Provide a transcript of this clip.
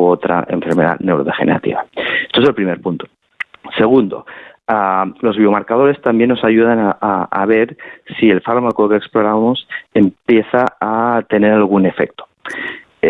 u otra enfermedad neurodegenerativa. Esto es el primer punto. Segundo, los biomarcadores también nos ayudan a ver si el fármaco que exploramos empieza a tener algún efecto.